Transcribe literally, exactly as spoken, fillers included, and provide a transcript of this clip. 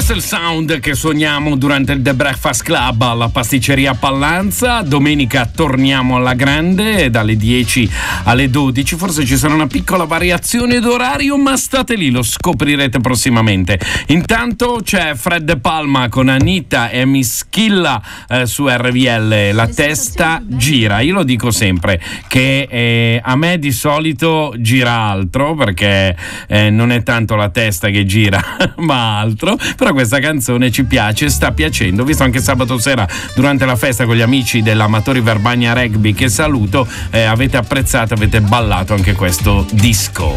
Questo è il sound che suoniamo durante il The Breakfast Club alla pasticceria Pallanza. Domenica torniamo alla grande dalle dieci alle dodici. Forse ci sarà una piccola variazione d'orario, ma state lì, lo scoprirete prossimamente. Intanto c'è Fred Palma con Anita e Mischilla eh, su R V L. La testa gira. Io lo dico sempre che eh, a me di solito gira altro, perché eh, non è tanto la testa che gira ma altro, però questa canzone ci piace, sta piacendo, visto anche sabato sera durante la festa con gli amici dell'Amatori Verbania Rugby, che saluto, eh, avete apprezzato, avete ballato anche questo disco.